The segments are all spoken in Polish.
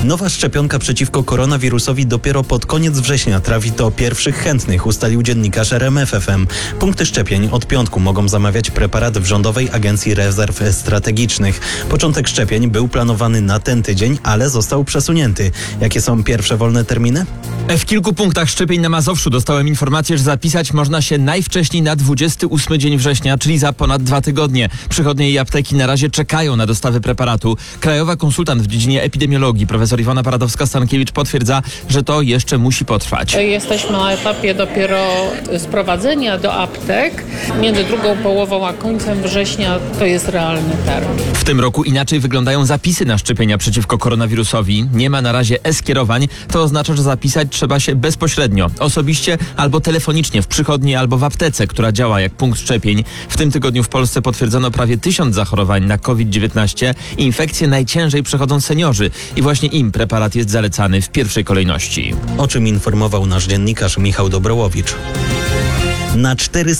Nowa szczepionka przeciwko koronawirusowi dopiero pod koniec września trafi do pierwszych chętnych, ustalił dziennikarz RMF FM. Punkty szczepień od piątku mogą zamawiać preparat w Rządowej Agencji Rezerw Strategicznych. Początek szczepień był planowany na ten tydzień, ale został przesunięty. Jakie są pierwsze wolne terminy? W kilku punktach szczepień na Mazowszu dostałem informację, że zapisać można się najwcześniej na 28 dzień września, czyli za ponad 2 tygodnie. Przychodnie i apteki na razie czekają na dostawy preparatu. Krajowa konsultant w dziedzinie epidemiologii profesor Iwona Paradowska-Stankiewicz potwierdza, że to jeszcze musi potrwać. Jesteśmy na etapie dopiero sprowadzenia do aptek. Między drugą połową a końcem września to jest realny termin. W tym roku inaczej wyglądają zapisy na szczepienia przeciwko koronawirusowi. Nie ma na razie e-skierowań. To oznacza, że zapisać trzeba się bezpośrednio, osobiście albo telefonicznie w przychodni albo w aptece, która działa jak punkt szczepień. W tym tygodniu w Polsce potwierdzono prawie 1000 zachorowań na COVID-19. Infekcje najciężej przechodzą seniorzy i właśnie im preparat jest zalecany w pierwszej kolejności. O czym informował nasz dziennikarz Michał Dobrołowicz. Na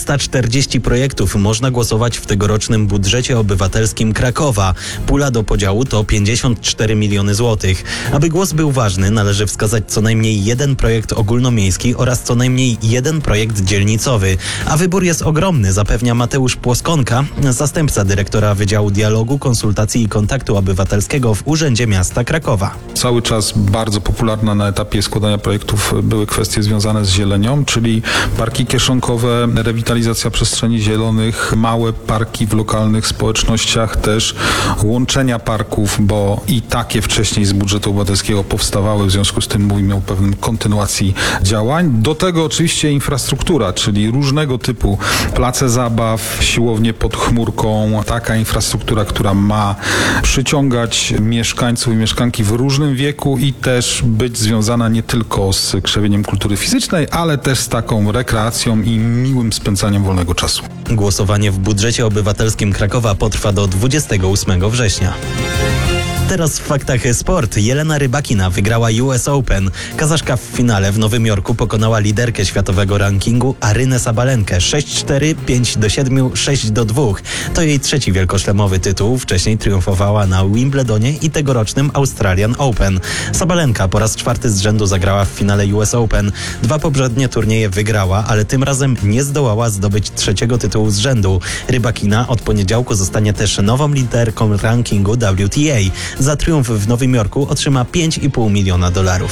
440 projektów można głosować w tegorocznym budżecie obywatelskim Krakowa. Pula do podziału to 54 miliony złotych. Aby głos był ważny, należy wskazać co najmniej jeden projekt ogólnomiejski oraz co najmniej jeden projekt dzielnicowy. A wybór jest ogromny, zapewnia Mateusz Płoskonka, zastępca dyrektora Wydziału Dialogu, Konsultacji i Kontaktu Obywatelskiego w Urzędzie Miasta Krakowa. Cały czas bardzo popularna na etapie składania projektów były kwestie związane z zielenią, czyli parki kieszonkowe, rewitalizacja przestrzeni zielonych, małe parki w lokalnych społecznościach, też łączenia parków, bo i takie wcześniej z budżetu obywatelskiego powstawały, w związku z tym mówimy o pewnym kontynuacji działań. Do tego oczywiście infrastruktura, czyli różnego typu place zabaw, siłownie pod chmurką, taka infrastruktura, która ma przyciągać mieszkańców i mieszkanki w różnym wieku i też być związana nie tylko z krzewieniem kultury fizycznej, ale też z taką rekreacją i miłym spędzaniem wolnego czasu. Głosowanie w budżecie obywatelskim Krakowa potrwa do 28 września. Teraz w faktach sport. Jelena Rybakina wygrała US Open. Kazaszka w finale w Nowym Jorku pokonała liderkę światowego rankingu Arynę Sabalenkę 6-4, 5-7, 6-2. To jej trzeci wielkoszlemowy tytuł. Wcześniej triumfowała na Wimbledonie i tegorocznym Australian Open. Sabalenka po raz 4 z rzędu zagrała w finale US Open. 2 poprzednie turnieje wygrała, ale tym razem nie zdołała zdobyć trzeciego tytułu z rzędu. Rybakina od poniedziałku zostanie też nową liderką rankingu WTA. Za triumf w Nowym Jorku otrzyma $5,5 miliona.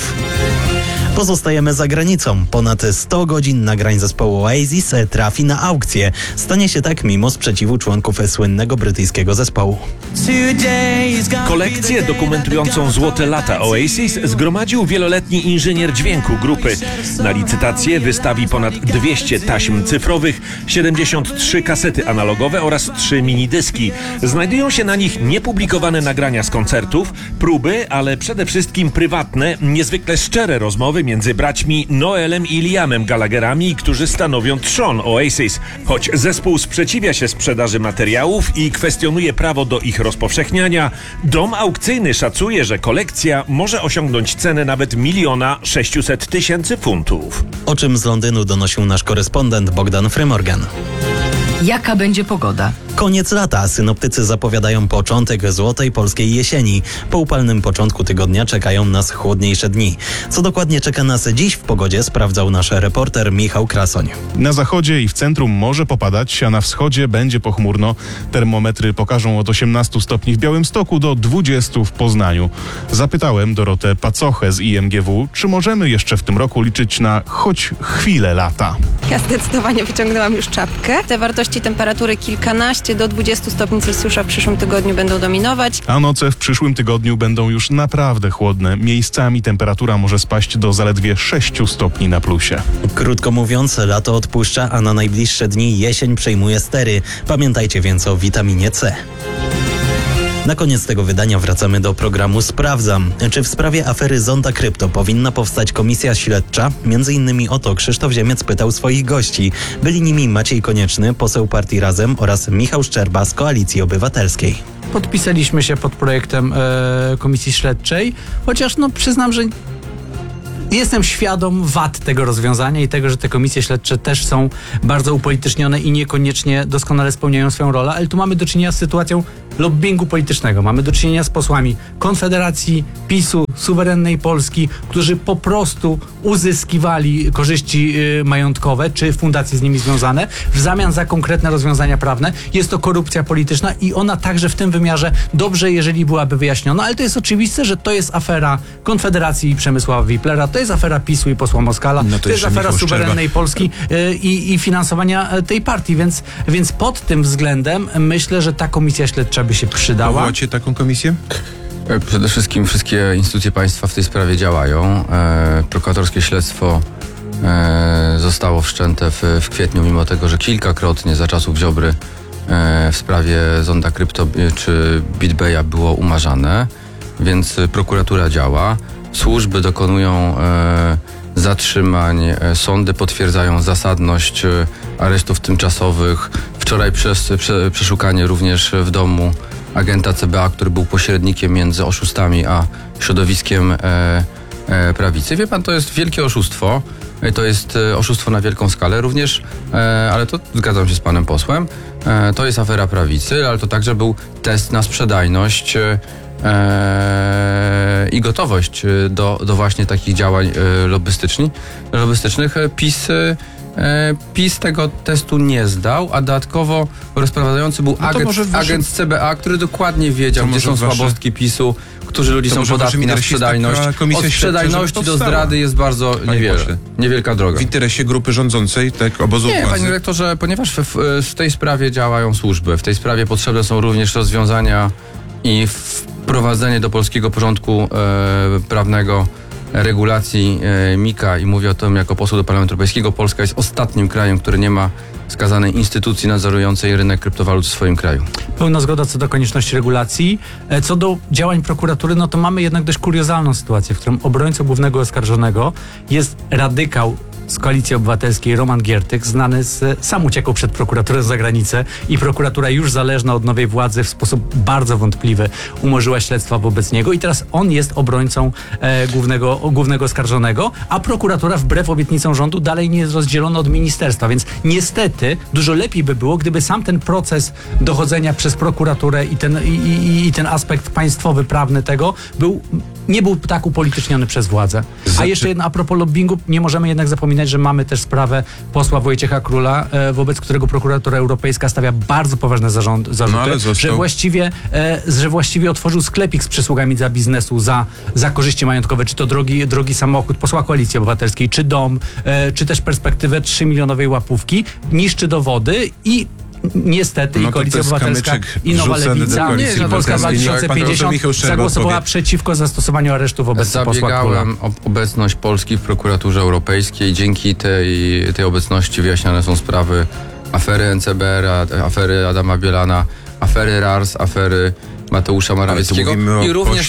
Pozostajemy za granicą. Ponad 100 godzin nagrań zespołu Oasis trafi na aukcję. Stanie się tak mimo sprzeciwu członków słynnego brytyjskiego zespołu. Kolekcję dokumentującą złote lata Oasis zgromadził wieloletni inżynier dźwięku grupy. Na licytację wystawi ponad 200 taśm cyfrowych, 73 kasety analogowe oraz 3 minidyski. Znajdują się na nich niepublikowane nagrania z koncertów, próby, ale przede wszystkim prywatne, niezwykle szczere rozmowy między braćmi Noelem i Liamem Gallagherami, którzy stanowią trzon Oasis. Choć zespół sprzeciwia się sprzedaży materiałów i kwestionuje prawo do ich rozpowszechniania, dom aukcyjny szacuje, że kolekcja może osiągnąć cenę nawet $1,600,000. O czym z Londynu donosił nasz korespondent Bogdan Frymorgan. Jaka będzie pogoda? Koniec lata. Synoptycy zapowiadają początek złotej polskiej jesieni. Po upalnym początku tygodnia czekają nas chłodniejsze dni. Co dokładnie czeka nas dziś w pogodzie, sprawdzał nasz reporter Michał Krasoń. Na zachodzie i w centrum może popadać, a na wschodzie będzie pochmurno. Termometry pokażą od 18 stopni w Białymstoku do 20 w Poznaniu. Zapytałem Dorotę Pacochę z IMGW, czy możemy jeszcze w tym roku liczyć na choć chwilę lata. Ja zdecydowanie wyciągnęłam już czapkę. Te wartości temperatury kilkanaście do 20 stopni Celsjusza w przyszłym tygodniu będą dominować. A noce w przyszłym tygodniu będą już naprawdę chłodne. Miejscami temperatura może spaść do zaledwie 6 stopni na plusie. Krótko mówiąc, lato odpuszcza, a na najbliższe dni jesień przejmuje stery. Pamiętajcie więc o witaminie C. Na koniec tego wydania wracamy do programu Sprawdzam. Czy w sprawie afery Zonda Krypto powinna powstać komisja śledcza? Między innymi o to Krzysztof Ziemiec pytał swoich gości. Byli nimi Maciej Konieczny, poseł partii Razem oraz Michał Szczerba z Koalicji Obywatelskiej. Podpisaliśmy się pod projektem komisji śledczej, chociaż przyznam, że jestem świadom wad tego rozwiązania i tego, że te komisje śledcze też są bardzo upolitycznione i niekoniecznie doskonale spełniają swoją rolę, ale tu mamy do czynienia z sytuacją lobbingu politycznego. Mamy do czynienia z posłami Konfederacji, PiS-u, suwerennej Polski, którzy po prostu uzyskiwali korzyści majątkowe, czy fundacje z nimi związane, w zamian za konkretne rozwiązania prawne. Jest to korupcja polityczna i ona także w tym wymiarze dobrze, jeżeli byłaby wyjaśniona, ale to jest oczywiste, że to jest afera Konfederacji i Przemysława Wiplera, to jest afera PiS-u i posła Moskala, to jest afera suwerennej Polski i finansowania tej partii, więc pod tym względem myślę, że ta komisja śledcza by się przydała. Powołacie taką komisję? Przede wszystkim wszystkie instytucje państwa w tej sprawie działają. Prokuratorskie śledztwo zostało wszczęte w kwietniu, mimo tego, że kilkakrotnie za czasów Ziobry w sprawie Zonda Krypto czy BitBaya było umarzane, więc prokuratura działa. Służby dokonują zatrzymań, sądy potwierdzają zasadność aresztów tymczasowych. Wczoraj przeszukanie również w domu agenta CBA, który był pośrednikiem między oszustami a środowiskiem prawicy. Wie pan, to jest wielkie oszustwo. To jest oszustwo na wielką skalę również, ale to zgadzam się z panem posłem. To jest afera prawicy, ale to także był test na sprzedajność i gotowość do właśnie takich działań lobbystycznych. PiS tego testu nie zdał, a dodatkowo rozprowadzający był agent z CBA, który dokładnie wiedział, gdzie są słabostki PiS-u, którzy ludzi są podatni na sprzedajność. Od sprzedajności do zdrady jest bardzo niewielka droga. W interesie grupy rządzącej, tak, obozu władzy? Nie, panie dyrektorze, ponieważ w tej sprawie działają służby, w tej sprawie potrzebne są również rozwiązania i wprowadzenie do polskiego porządku prawnego regulacji MiCA i mówię o tym jako poseł do Parlamentu Europejskiego. Polska jest ostatnim krajem, który nie ma wskazanej instytucji nadzorującej rynek kryptowalut w swoim kraju. Pełna zgoda co do konieczności regulacji. Co do działań prokuratury, no to mamy jednak dość kuriozalną sytuację, w którym obrońcą głównego oskarżonego jest radykał z Koalicji Obywatelskiej Roman Giertych, znany sam uciekł przed prokuraturę za granicę i prokuratura już zależna od nowej władzy w sposób bardzo wątpliwy umorzyła śledztwa wobec niego i teraz on jest obrońcą głównego oskarżonego, a prokuratura wbrew obietnicom rządu dalej nie jest rozdzielona od ministerstwa, więc niestety dużo lepiej by było, gdyby sam ten proces dochodzenia przez prokuraturę i ten aspekt państwowy, prawny tego nie był tak upolityczniony przez władzę. A jeszcze jedno, a propos lobbingu, nie możemy jednak zapominać, że mamy też sprawę posła Wojciecha Króla, wobec którego prokuratura europejska stawia bardzo poważne zarzuty, że właściwie otworzył sklepik z przysługami dla biznesu za korzyści majątkowe, czy to drogi samochód posła Koalicji Obywatelskiej, czy dom, czy też perspektywę 3-milionowej łapówki, niszczy dowody i niestety i Koalicja Obywatelska, i Nowa Lewica, i Polska 2050 zagłosowała przeciwko zastosowaniu aresztu wobec posła Króla. Zabiegałem o obecność Polski w prokuraturze europejskiej. Dzięki tej obecności wyjaśniane są sprawy afery NCBR, afery Adama Bielana, afery RARS, afery Mateusza Morawieckiego. I również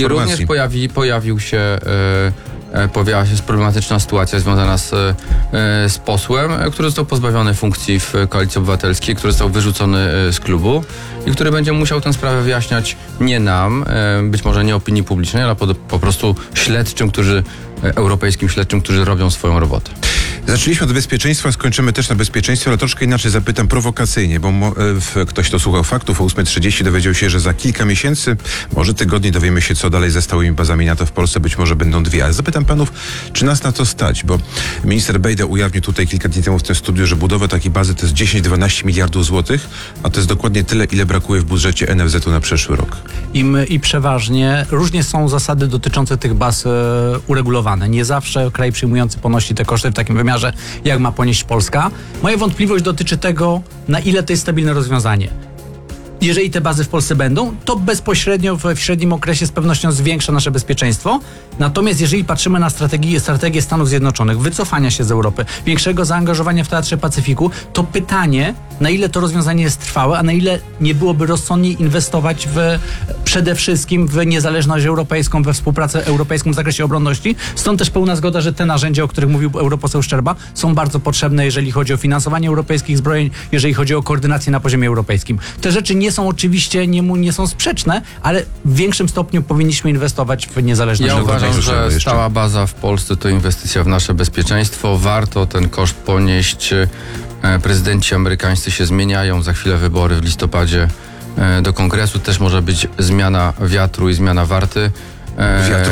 pojawiła się problematyczna sytuacja związana z posłem, który został pozbawiony funkcji w Koalicji Obywatelskiej, który został wyrzucony z klubu i który będzie musiał tę sprawę wyjaśniać nie nam, być może nie opinii publicznej, ale po prostu europejskim śledczym, którzy robią swoją robotę. Zaczęliśmy od bezpieczeństwa, skończymy też na bezpieczeństwie, ale troszkę inaczej zapytam prowokacyjnie, bo ktoś, kto słuchał faktów o 8:30 dowiedział się, że za kilka miesięcy, może tygodni dowiemy się, co dalej ze stałymi bazami NATO w Polsce, być może będą 2. Ale zapytam panów, czy nas na to stać, bo minister Bejda ujawnił tutaj kilka dni temu w tym studiu, że budowa takiej bazy to jest 10-12 miliardów złotych, a to jest dokładnie tyle, ile brakuje w budżecie NFZ-u na przyszły rok. I przeważnie różnie są zasady dotyczące tych baz uregulowane. Nie zawsze kraj przyjmujący ponosi te koszty w takim wymiarze, jak ma ponieść Polska. Moja wątpliwość dotyczy tego, na ile to jest stabilne rozwiązanie. Jeżeli te bazy w Polsce będą, to bezpośrednio w średnim okresie z pewnością zwiększa nasze bezpieczeństwo. Natomiast jeżeli patrzymy na strategię Stanów Zjednoczonych, wycofania się z Europy, większego zaangażowania w Teatrze Pacyfiku, to pytanie, na ile to rozwiązanie jest trwałe, a na ile nie byłoby rozsądniej inwestować przede wszystkim w niezależność europejską, we współpracę europejską w zakresie obronności. Stąd też pełna zgoda, że te narzędzia, o których mówił europoseł Szczerba, są bardzo potrzebne, jeżeli chodzi o finansowanie europejskich zbrojeń, jeżeli chodzi o koordynację na poziomie europejskim. Te rzeczy nie są oczywiście, nie są sprzeczne, ale w większym stopniu powinniśmy inwestować w niezależność europejską. Ja uważam, że stała baza w Polsce to inwestycja w nasze bezpieczeństwo. Warto ten koszt ponieść. Prezydenci amerykańscy się zmieniają. Za chwilę wybory w listopadzie do Kongresu. Też może być zmiana wiatru i zmiana warty. Wiatru, tak.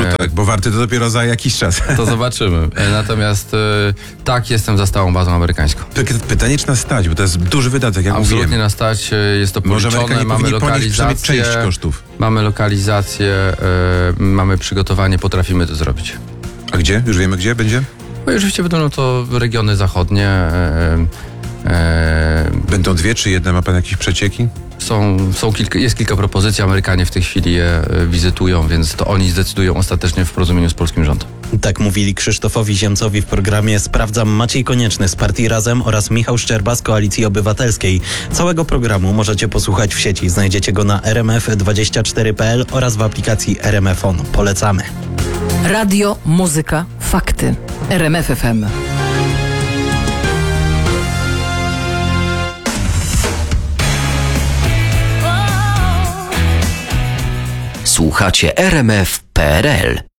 warty to dopiero za jakiś czas. To zobaczymy. Natomiast tak, jestem za stałą bazą amerykańską. Pytanie, czy nas stać, bo to jest duży wydatek, jak Absolutnie mówiłem. nas stać, jest to Może policzone, Amerykanie mamy powinni ponieść przynajmniej lokalizację, część kosztów. mamy lokalizację, mamy przygotowanie, potrafimy to zrobić. A gdzie? Już wiemy, gdzie będzie? No i oczywiście będą to regiony zachodnie. Będą 2 czy 1? Ma pan jakieś przecieki? Jest kilka propozycji, Amerykanie w tej chwili je wizytują, więc to oni zdecydują ostatecznie w porozumieniu z polskim rządem. Tak mówili Krzysztofowi Ziemcowi w programie Sprawdzam Maciej Konieczny z Partii Razem oraz Michał Szczerba z Koalicji Obywatelskiej. Całego programu możecie posłuchać w sieci. Znajdziecie go na rmf24.pl oraz w aplikacji RMF On. Polecamy. Radio, muzyka, fakty. RMF FM. Słuchacie RMF PRL.